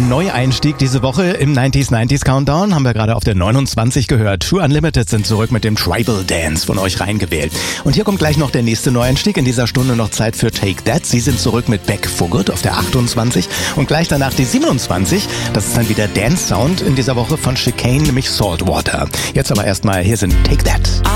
Neueinstieg diese Woche im 90s Countdown. Haben wir gerade auf der 29 gehört. True Unlimited sind zurück mit dem Tribal Dance von euch reingewählt. Und hier kommt gleich noch der nächste Neueinstieg. In dieser Stunde noch Zeit für Take That. Sie sind zurück mit Beck Fogut auf der 28. Und gleich danach die 27. Das ist dann wieder Dance Sound in dieser Woche von Chicane, nämlich Saltwater. Jetzt aber erstmal, hier sind Take That.